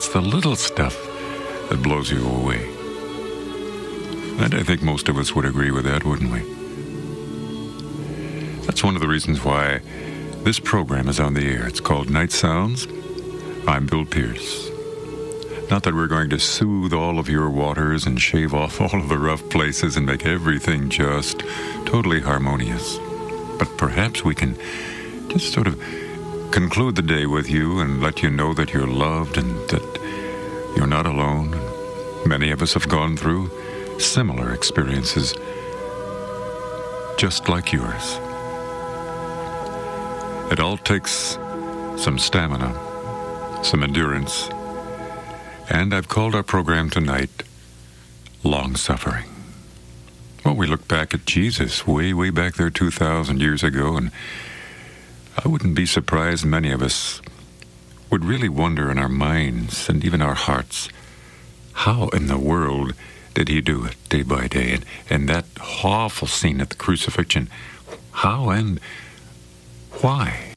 the little stuff that blows you away. And I think most of us would agree with that, wouldn't we? That's one of the reasons why this program is on the air. It's called Night Sounds. I'm Bill Pierce. Not that we're going to soothe all of your waters and shave off all of the rough places and make everything just totally harmonious. But perhaps we can just sort of conclude the day with you and let you know that you're loved and that you're not alone. Many of us have gone through similar experiences just like yours. It all takes some stamina, some endurance, and I've called our program tonight Long Suffering. Well, we look back at Jesus way back there 2,000 years ago, and I wouldn't be surprised many of us would really wonder in our minds and even our hearts, how in the world did he do it day by day? And that awful scene at the crucifixion, how and why?